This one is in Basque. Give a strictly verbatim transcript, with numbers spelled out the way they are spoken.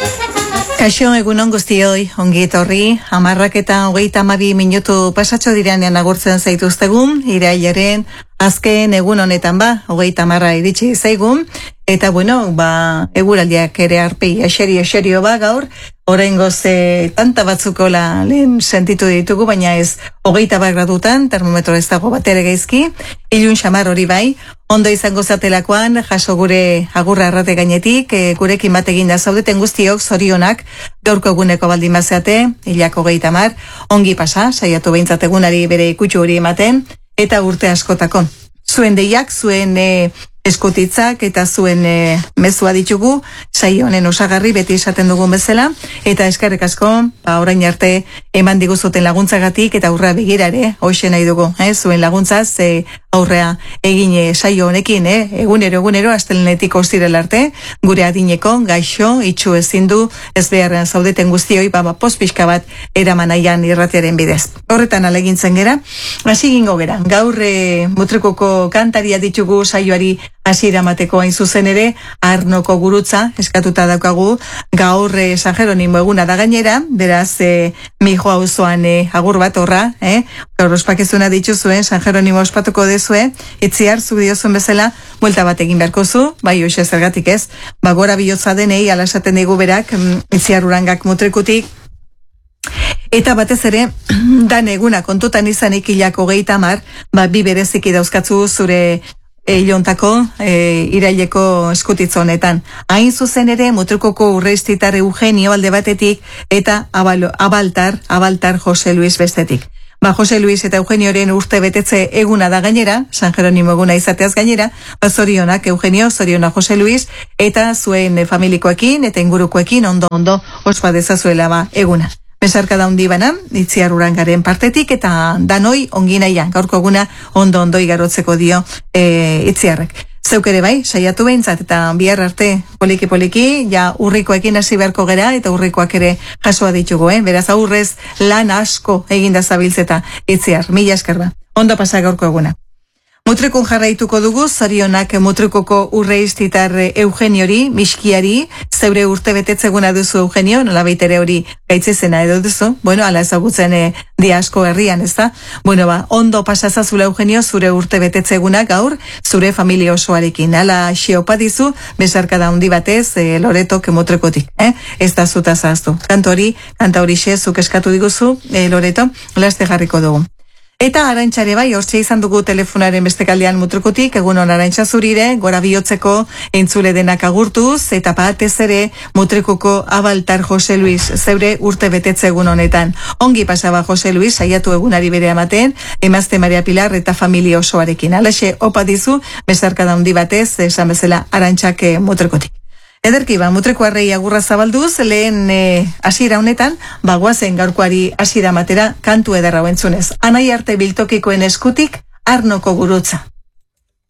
Kaixo, egunon guztioi, ongi etorri, hamarrak eta hogeita hamabi minutu pasatxo diranean agurtzen zaituztegun, irailaren azken egun honetan ba, hogeita hamarra iritsi zaigun, eta bueno, ba, eguraldiak ere arpei eserio eserio ba gaur, oraingoz e, tanta batzuko la lehen sentitu ditugu, baina ez hogeita bat gradutan, termometro ez dago bat ere gaizki, ilun xamar hori bai, ondo izango zatelakoan, jaso gure agurra errate gainetik, e, gurekin batekin da zaudeten guztiok, zorionak, gaurko eguneko baldin bazeate, hilako hogeita hamar, ongi pasa, saiatu behintzat egunari bere ikutxu hori ematen, eta urte askotako. Zuen deiak, zuen e, eskutitzak eta zuen e, mezua ditugu, saio honen osagarri beti esaten dugun bezala, eta eskerrik asko, ba, orain arte eman diguzuten laguntzagatik eta aurrea begira ere, hoxe nahi dugu, eh? Zuen laguntzaz, e, aurrea egin e, saio honekin, eh? egunero, egunero, astelenetik ostirela arte, gure adineko, gaixo, itxu ezin du, ez beharrean zaudeten guztioi, ba, ba, pospixka bat eraman aian irratiaren bidez. Horretan alegintzen gera, hasi gingo gera, gaur e, mutrikoko kantaria ditugu saioari hasiera emateko hain zuzen ere, Arnoko gurutza, eskatuta daukagu, gaur e, San Jeronimo eguna da gainera, beraz, e, mijo auzoan e, agur bat horra, eh? gaur ospakezuna dituzuen, San Jeronimo ospatuko dezue, itziar, zu diozuen bezala, buelta bat egin beharko zu, bai hoxe zergatik ez, ba gora bihotza denei, alasaten digu berak, itziar urangak mutrikutik, eta batez ere, dan eguna kontutan izanik hilako geita mar, ba bi bereziki dauzkatzu zure eilontako e, iraileko eskutitza honetan. Hain zuzen ere, mutrikoko urreistitar Eugenio alde batetik, eta abalo, abaltar, abaltar Jose Luis bestetik. Ba, Jose Luis eta Eugenioren urte betetze eguna da gainera, San Jeronimo eguna izateaz gainera, ba, zorionak Eugenio, zoriona Jose Luis, eta zuen familikoekin, eta ingurukoekin, ondo, ondo, ospa dezazuela ba, eguna. Besarka da hundi bana, itziar urangaren partetik, eta danoi ongi nahian, gaurko eguna ondo ondo igarotzeko dio e, itziarrek. Zeuk ere bai, saiatu behintzat, eta bihar arte poliki-poliki, ja urrikoekin hasi beharko gera, eta urrikoak ere jasoa ditugu, eh? Beraz aurrez lan asko eginda zabiltzeta itziar, mila esker ba. Ondo pasa gaurko eguna. Mutrikun jarraituko dugu, zorionak mutrikoko urreistitar Eugeniori, miskiari, zeure urte betetzeguna duzu Eugenio, nola baitere hori gaitzezena edo duzu, bueno, ala ezagutzen e, dia asko herrian, ez da? Bueno, ba, ondo pasazazula Eugenio, zure urte betetzeguna gaur, zure familia osoarekin, ala xeopa dizu, besarka da hundi batez, e, Loretok mutrikotik, eh? Ez da zuta zaztu. Kanto hori, kanta hori xe, zuk eskatu diguzu, e, Loreto, laste jarriko dugu. Eta Arantxare bai, hortxe izan dugu telefonaren bestekaldean mutrikotik, egunon Arantxa zurire, gora bihotzeko entzule denak agurtuz, eta batez ere mutrikoko abaltar Jose Luis, zeure urte betetze egun honetan. Ongi pasaba Jose Luis, saiatu egunari bere amaten, emazte Maria Pilar eta familia osoarekin. Alaxe, opa dizu, besarka da hundi batez, esan bezala Arantxak mutrikotik. Ederki, ba, mutriko arrei agurra zabalduz, lehen e, hasiera honetan, bagoazen gaurkoari hasiera matera kantu ederra entzunez. Anai arte biltokikoen eskutik, Arnoko gurutza.